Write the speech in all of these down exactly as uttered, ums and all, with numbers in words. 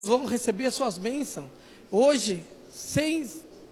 vão receber as suas bênçãos hoje, sem,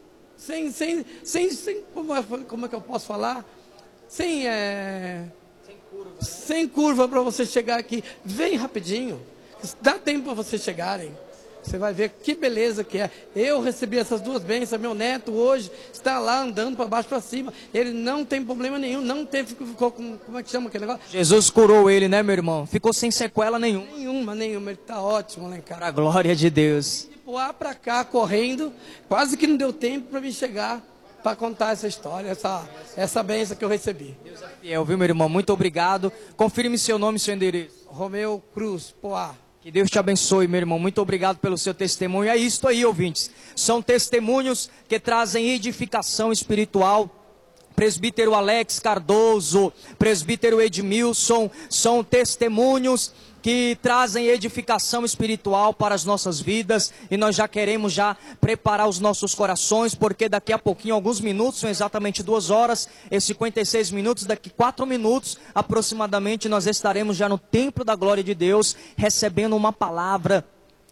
sem, sem, sem, sem como, é, como é que eu posso falar? Sem, é, sem curva, né? Sem curva para você chegar aqui. Vem rapidinho, dá tempo para vocês chegarem. Você vai ver que beleza que é. Eu recebi essas duas bênçãos. Meu neto hoje está lá andando para baixo para cima. Ele não tem problema nenhum. Não teve, ficou com, como é que chama aquele negócio? Jesus curou ele, né, meu irmão? Ficou sem sequela nenhuma. Nenhuma, nenhuma. Ele está ótimo lá em casa. Para a glória de Deus. De lá para cá, correndo. Quase que não deu tempo para me chegar para contar essa história, essa, essa bênção que eu recebi. Deus é fiel, viu, meu irmão? Muito obrigado. Confirme seu nome e seu endereço. Romeu Cruz, Poá. Que Deus te abençoe, meu irmão. Muito obrigado pelo seu testemunho. É isto aí, ouvintes. São testemunhos que trazem edificação espiritual. Presbítero Alex Cardoso, presbítero Edmilson, são testemunhos que trazem edificação espiritual para as nossas vidas, e nós já queremos já preparar os nossos corações, porque daqui a pouquinho, alguns minutos, são exatamente duas horas e cinquenta e seis minutos, daqui quatro minutos aproximadamente, nós estaremos já no templo da glória de Deus, recebendo uma palavra,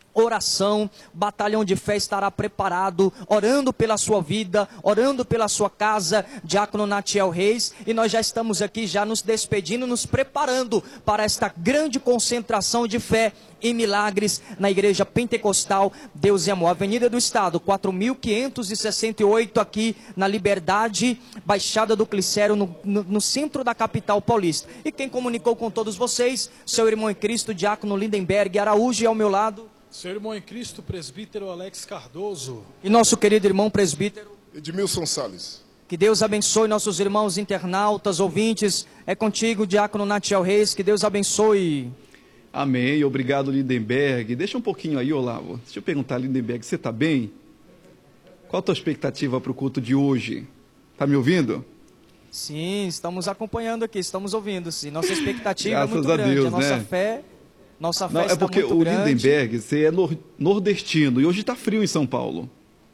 oração, batalhão de fé estará preparado, orando pela sua vida, orando pela sua casa, diácono Natiel Reis, e nós já estamos aqui já nos despedindo, nos preparando para esta grande concentração de fé e milagres na igreja pentecostal Deus e Amor, Avenida do Estado, quatro mil quinhentos e sessenta e oito, aqui na Liberdade, Baixada do Glicério, no, no, no centro da capital paulista. E quem comunicou com todos vocês, seu irmão em Cristo, diácono Lindenberg Araújo, e ao meu lado, seu irmão em Cristo, presbítero Alex Cardoso. E nosso querido irmão presbítero Edmilson Salles. Que Deus abençoe nossos irmãos internautas, ouvintes. É contigo, diácono Natiel Reis. Que Deus abençoe. Amém. Obrigado, Lindenberg. Deixa um pouquinho aí, Olavo. Deixa eu perguntar, Lindenberg, você está bem? Qual a tua expectativa para o culto de hoje? Está me ouvindo? Sim, estamos acompanhando aqui, estamos ouvindo. Sim. Nossa expectativa Graças é muito a grande. Deus, a nossa né? fé... Nossa fé Não, está é porque muito o grande. Lindenberg, você é nor nordestino, e hoje está frio em São Paulo.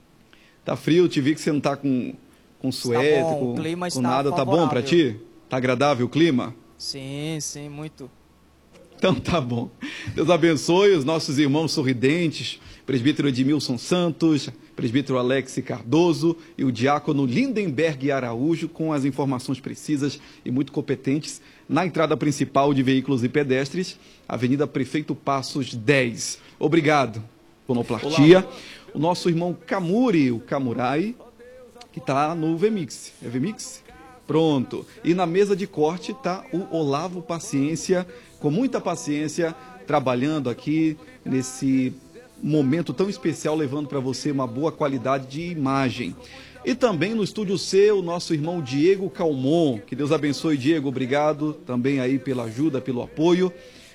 Está frio, te vi que você não está com, com suéter, bom, com, o clima com está nada. Tá bom para ti? Tá agradável o clima? Sim, sim, muito. Então tá bom. Deus abençoe os nossos irmãos sorridentes, presbítero Edmilson Santos, presbítero Alex Cardoso e o diácono Lindenberg Araújo, com as informações precisas e muito competentes na entrada principal de veículos e pedestres, Avenida Prefeito Passos dez. Obrigado, Fonoplastia. Olá. O nosso irmão Camuri, o Camurai, que está no Vmix. É Vmix? Pronto. E na mesa de corte está o Olavo Paciência, com muita paciência, trabalhando aqui nesse momento tão especial, levando para você uma boa qualidade de imagem. E também no estúdio C, o nosso irmão Diego Calmon. Que Deus abençoe, Diego. Obrigado também aí pela ajuda, pelo apoio.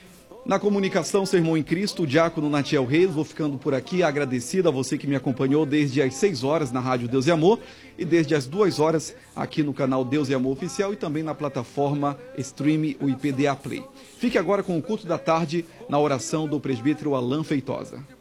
Na comunicação, seu irmão em Cristo, o diácono Natiel Reis. Vou ficando por aqui, agradecido a você que me acompanhou desde as seis horas na Rádio Deus e Amor e desde as duas horas aqui no canal Deus e Amor Oficial e também na plataforma Stream U I P D A Play. Fique agora com o culto da tarde na oração do presbítero Alan Feitosa.